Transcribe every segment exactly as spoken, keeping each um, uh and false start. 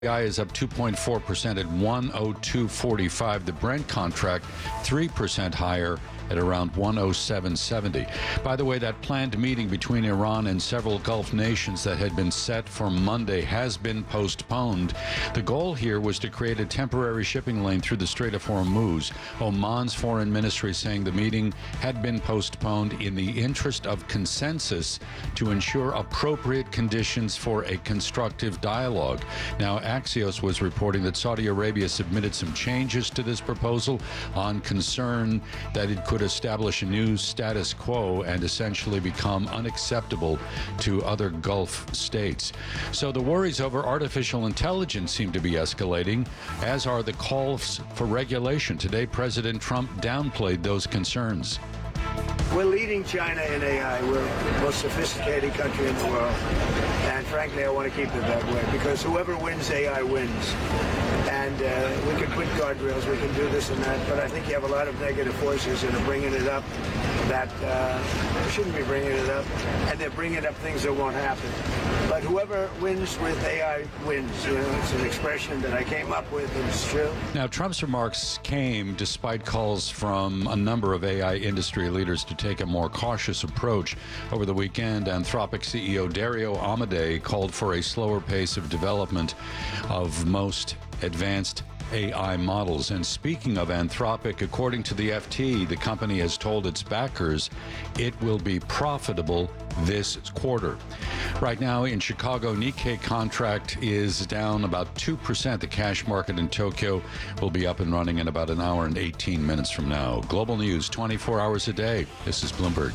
A I is up two point four percent at one oh two forty-five. The Brent contract three percent higher at around one oh seven seventy. By the way, that planned meeting between Iran and several Gulf nations that had been set for Monday has been postponed. The goal here was to create a temporary shipping lane through the Strait of Hormuz. Oman's foreign ministry saying the meeting had been postponed in the interest of consensus to ensure appropriate conditions for a constructive dialogue. Now, Axios was reporting that Saudi Arabia submitted some changes to this proposal on concern that it could establish a new status quo and essentially become unacceptable to other Gulf states. So the worries over artificial intelligence seem to be escalating, as are the calls for regulation. Today, President Trump downplayed those concerns. We're leading China in A I. We're the most sophisticated country in the world. And frankly, I want to keep it that way, because whoever wins A I wins. And uh, we can put guardrails, we can do this and that, but I think you have a lot of negative forces that are bringing it up that uh, shouldn't be bringing it up, and they're bringing up things that won't happen. But whoever wins with A I wins. You know, it's an expression that I came up with, and it's true. Now, Trump's remarks came despite calls from a number of A I industry leaders to take a more cautious approach. Over the weekend, Anthropic C E O Dario Amodei called for a slower pace of development of most advanced A I models. And speaking of Anthropic, according to the F T, the company has told its backers it will be profitable this quarter. Right now in Chicago, Nikkei contract is down about two percent. The cash market in Tokyo will be up and running in about an hour and eighteen minutes from now. Global news twenty-four hours a day. This is Bloomberg.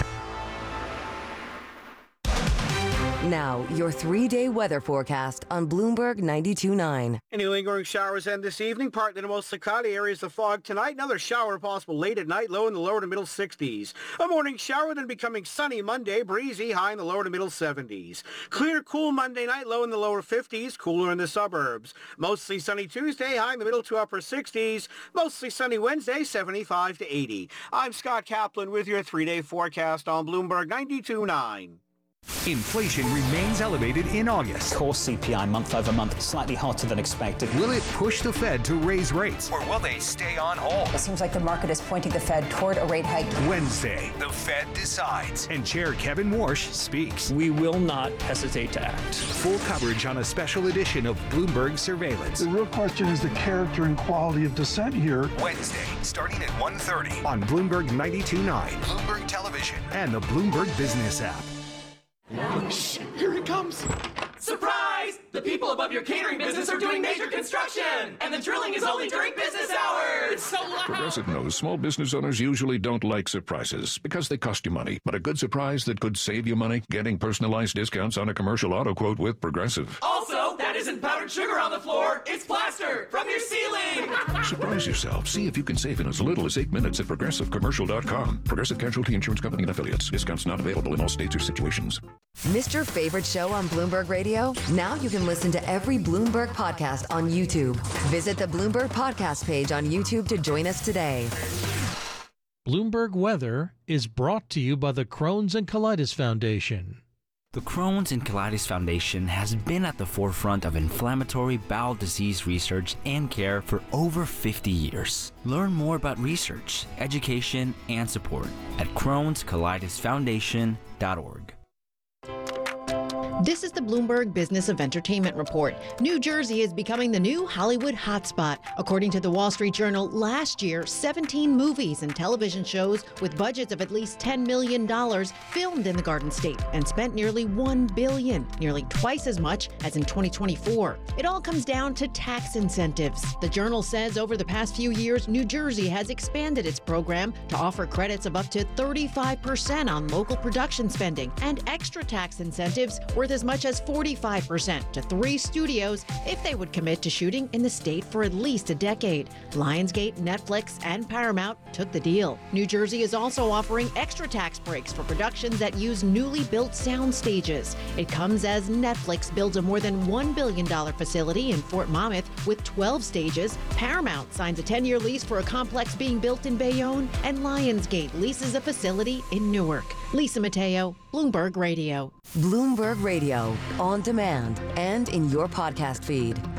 Now, your three-day weather forecast on Bloomberg ninety-two point nine. Any lingering showers end this evening, partly to mostly cloudy areas of fog tonight. Another shower possible late at night, low in the lower to middle sixties. A morning shower, then becoming sunny Monday, breezy, high in the lower to middle seventies. Clear, cool Monday night, low in the lower fifties, cooler in the suburbs. Mostly sunny Tuesday, high in the middle to upper sixties. Mostly sunny Wednesday, seventy-five to eighty. I'm Scott Kaplan with your three-day forecast on Bloomberg ninety-two point nine. Inflation remains elevated in August. Core C P I month over month, slightly hotter than expected. Will it push the Fed to raise rates? Or will they stay on hold? It seems like the market is pointing the Fed toward a rate hike. Wednesday, the Fed decides. And Chair Kevin Warsh speaks. We will not hesitate to act. Full coverage on a special edition of Bloomberg Surveillance. The real question is the character and quality of dissent here. Wednesday, starting at one thirty. On Bloomberg ninety-two point nine. Bloomberg Television. And the Bloomberg Business app. Shh, here it comes. Surprise! The people above your catering business are doing major construction, and the drilling is only during business hours. It's so loud. Progressive knows small business owners usually don't like surprises because they cost you money. But a good surprise that could save you money? Getting personalized discounts on a commercial auto quote with Progressive. Also, that isn't powdered sugar on the floor. It's plaster from your ceiling. Surprise yourself. See if you can save in as little as eight minutes at progressive commercial dot com. Progressive Casualty Insurance Company and Affiliates. Discounts not available in all states or situations. Missed your favorite show on Bloomberg Radio? Now you can listen to every Bloomberg podcast on YouTube. Visit the Bloomberg podcast page on YouTube to join us today. Bloomberg Weather is brought to you by the Crohn's and Colitis Foundation. The Crohn's and Colitis Foundation has been at the forefront of inflammatory bowel disease research and care for over fifty years. Learn more about research, education, and support at crohns colitis foundation dot org. This is the Bloomberg Business of Entertainment Report. New Jersey is becoming the new Hollywood hotspot. According to the Wall Street Journal, last year, seventeen movies and television shows with budgets of at least ten million dollars filmed in the Garden State and spent nearly one billion dollars, nearly twice as much as in twenty twenty-four. It all comes down to tax incentives. The Journal says over the past few years, New Jersey has expanded its program to offer credits of up to thirty-five percent on local production spending and extra tax incentives worth as much as forty-five percent to three studios if they would commit to shooting in the state for at least a decade. Lionsgate, Netflix, and Paramount took the deal. New Jersey is also offering extra tax breaks for productions that use newly built sound stages. It comes as Netflix builds a more than one billion dollars facility in Fort Monmouth with twelve stages. Paramount signs a ten-year lease for a complex being built in Bayonne, and Lionsgate leases a facility in Newark. Lisa Mateo, Bloomberg Radio. Bloomberg Radio, on demand and in your podcast feed.